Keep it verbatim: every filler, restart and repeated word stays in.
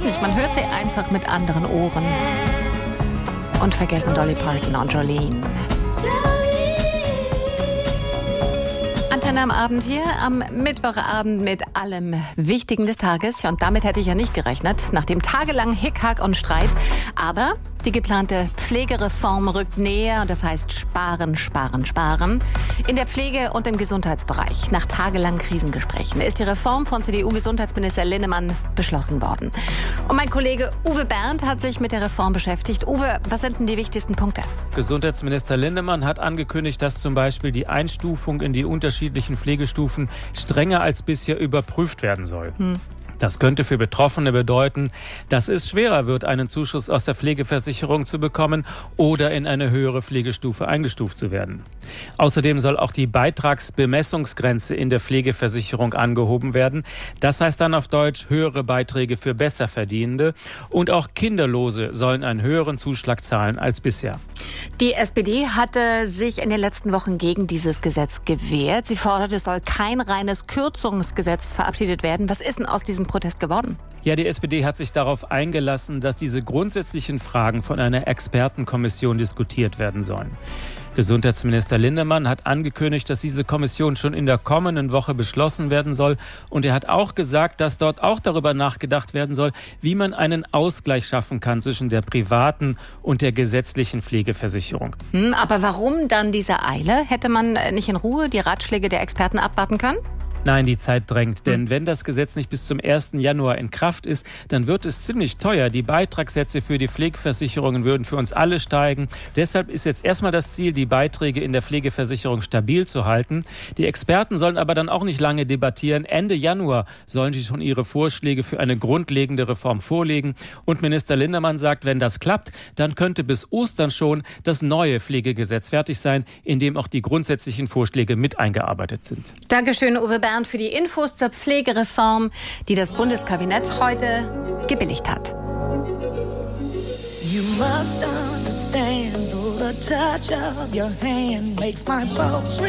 weiß nicht, man hört sie einfach mit anderen Ohren. Und vergessen Dolly Parton und Jolene. Antenne am Abend hier, am Mittwochabend mit allem Wichtigen des Tages. Und damit hätte ich ja nicht gerechnet, nach dem tagelangen Hickhack und Streit. Aber die geplante Pflegereform rückt näher und das heißt sparen, sparen, sparen. In der Pflege- und im Gesundheitsbereich, nach tagelangen Krisengesprächen, ist die Reform von C D U-Gesundheitsminister Linnemann beschlossen worden. Und mein Kollege Uwe Bernd hat sich mit der Reform beschäftigt. Uwe, was sind denn die wichtigsten Punkte? Gesundheitsminister Linnemann hat angekündigt, dass zum Beispiel die Einstufung in die unterschiedlichen Pflegestufen strenger als bisher überprüft werden soll. Hm. Das könnte für Betroffene bedeuten, dass es schwerer wird, einen Zuschuss aus der Pflegeversicherung zu bekommen oder in eine höhere Pflegestufe eingestuft zu werden. Außerdem soll auch die Beitragsbemessungsgrenze in der Pflegeversicherung angehoben werden. Das heißt dann auf Deutsch höhere Beiträge für Besserverdienende. Und auch Kinderlose sollen einen höheren Zuschlag zahlen als bisher. Die S P D hatte sich in den letzten Wochen gegen dieses Gesetz gewehrt. Sie fordert, es soll kein reines Kürzungsgesetz verabschiedet werden. Was ist denn aus diesem Protest geworden? Ja, die S P D hat sich darauf eingelassen, dass diese grundsätzlichen Fragen von einer Expertenkommission diskutiert werden sollen. Gesundheitsminister Linnemann hat angekündigt, dass diese Kommission schon in der kommenden Woche beschlossen werden soll. Und er hat auch gesagt, dass dort auch darüber nachgedacht werden soll, wie man einen Ausgleich schaffen kann zwischen der privaten und der gesetzlichen Pflegeversicherung. Hm, aber warum dann diese Eile? Hätte man nicht in Ruhe die Ratschläge der Experten abwarten können? Nein, die Zeit drängt, denn wenn das Gesetz nicht bis zum ersten Januar in Kraft ist, dann wird es ziemlich teuer. Die Beitragssätze für die Pflegeversicherungen würden für uns alle steigen. Deshalb ist jetzt erstmal das Ziel, die Beiträge in der Pflegeversicherung stabil zu halten. Die Experten sollen aber dann auch nicht lange debattieren. Ende Januar sollen sie schon ihre Vorschläge für eine grundlegende Reform vorlegen. Und Minister Linnemann sagt, wenn das klappt, dann könnte bis Ostern schon das neue Pflegegesetz fertig sein, in dem auch die grundsätzlichen Vorschläge mit eingearbeitet sind. Dankeschön, Uwe Bernd, für die Infos zur Pflegereform, die das Bundeskabinett heute gebilligt hat. You must understand, the touch of your hand makes my pulse